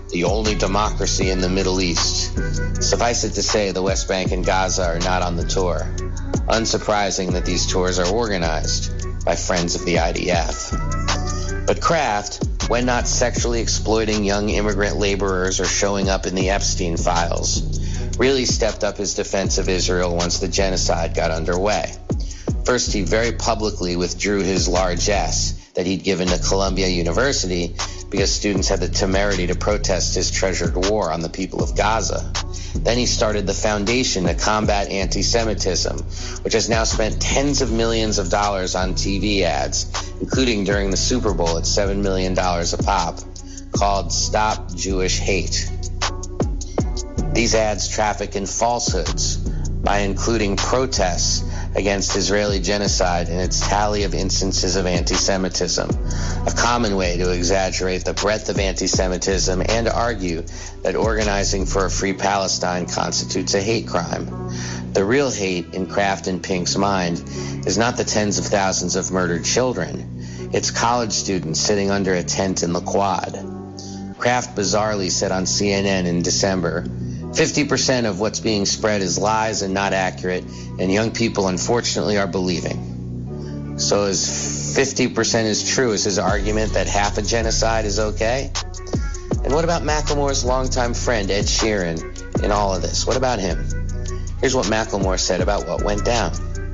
the only democracy in the Middle East. Suffice it to say, the West Bank and Gaza are not on the tour. Unsurprising that these tours are organized by friends of the IDF. But Kraft, when not sexually exploiting young immigrant laborers or showing up in the Epstein files, really stepped up his defense of Israel once the genocide got underway. First, he very publicly withdrew his largesse that he'd given to Columbia University because students had the temerity to protest his treasured war on the people of Gaza. Then he started the Foundation to Combat Anti-Semitism, which has now spent tens of millions of dollars on TV ads, including during the Super Bowl at $7 million a pop, called Stop Jewish Hate. These ads traffic in falsehoods by including protests against Israeli genocide in its tally of instances of anti-Semitism, a common way to exaggerate the breadth of anti-Semitism and argue that organizing for a free Palestine constitutes a hate crime. The real hate in Kraft and Pink's mind is not the tens of thousands of murdered children. It's college students sitting under a tent in the Quad. Kraft bizarrely said on CNN in December, 50% of what's being spread is lies and not accurate, and young people unfortunately are believing. So as 50% is true, is his argument that half a genocide is okay? And what about Macklemore's longtime friend, Ed Sheeran, in all of this? What about him? Here's what Macklemore said about what went down.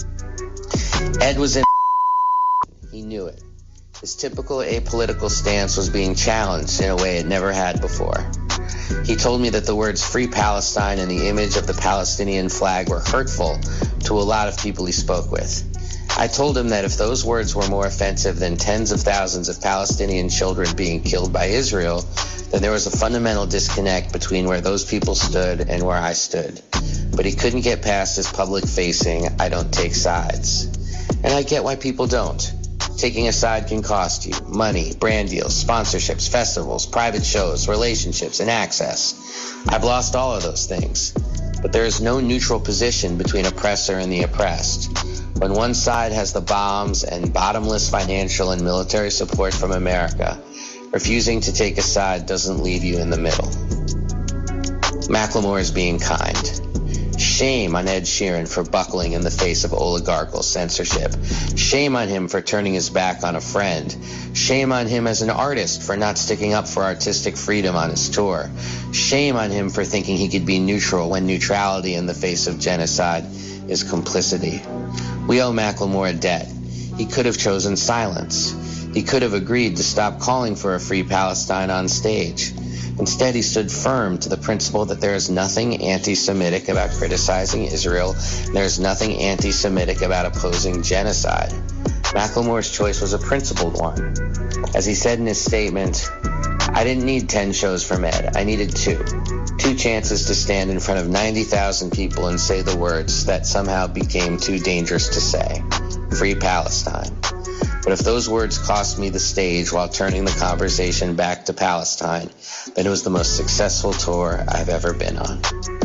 Ed was in. He knew it. His typical apolitical stance was being challenged in a way it never had before. He told me that the words Free Palestine and the image of the Palestinian flag were hurtful to a lot of people he spoke with. I told him that if those words were more offensive than tens of thousands of Palestinian children being killed by Israel, then there was a fundamental disconnect between where those people stood and where I stood. But he couldn't get past his public-facing, I don't take sides. And I get why people don't. Taking a side can cost you money, brand deals, sponsorships, festivals, private shows, relationships, and access. I've lost all of those things. But there is no neutral position between oppressor and the oppressed. When one side has the bombs and bottomless financial and military support from America, refusing to take a side doesn't leave you in the middle. Macklemore is being kind. Shame on Ed Sheeran for buckling in the face of oligarchical censorship. Shame on him for turning his back on a friend. Shame on him as an artist for not sticking up for artistic freedom on his tour. Shame on him for thinking he could be neutral when neutrality in the face of genocide is complicity. We owe Macklemore a debt. He could have chosen silence. He could have agreed to stop calling for a free Palestine on stage. Instead, he stood firm to the principle that there is nothing anti-Semitic about criticizing Israel, and there is nothing anti-Semitic about opposing genocide. Macklemore's choice was a principled one. As he said in his statement, I didn't need 10 shows from Ed. I needed 2. 2 chances to stand in front of 90,000 people and say the words that somehow became too dangerous to say. Free Palestine. But if those words cost me the stage while turning the conversation back to Palestine, then it was the most successful tour I've ever been on.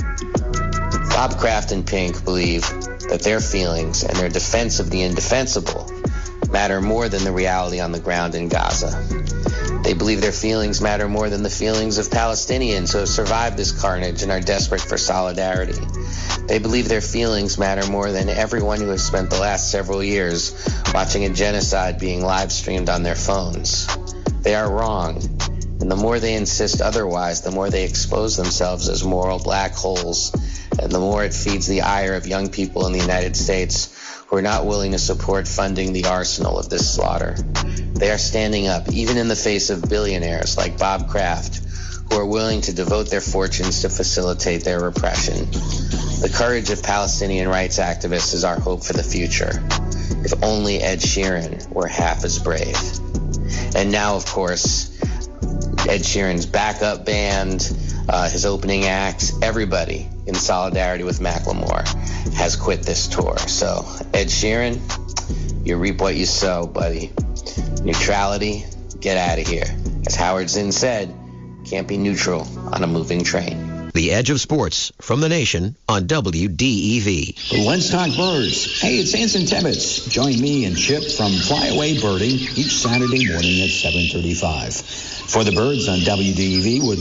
Bob Kraft and Pink believe that their feelings and their defense of the indefensible matter more than the reality on the ground in Gaza. They believe their feelings matter more than the feelings of Palestinians who have survived this carnage and are desperate for solidarity. They believe their feelings matter more than everyone who has spent the last several years watching a genocide being live-streamed on their phones. They are wrong, and the more they insist otherwise, the more they expose themselves as moral black holes, and the more it feeds the ire of young people in the United States who are not willing to support funding the arsenal of this slaughter. They are standing up, even in the face of billionaires like Bob Kraft, who are willing to devote their fortunes to facilitate their repression. The courage of Palestinian rights activists is our hope for the future. If only Ed Sheeran were half as brave. And now, of course, Ed Sheeran's backup band, his opening acts, everybody in solidarity with Macklemore has quit this tour. So, Ed Sheeran, you reap what you sow, buddy. Neutrality, get out of here. As Howard Zinn said, can't be neutral on a moving train. The Edge of Sports from the Nation on WDEV. Let's talk birds. Hey, it's Anson Tebbets. Join me and Chip from Flyaway Birding each Saturday morning at 7:35. For the birds on WDEV with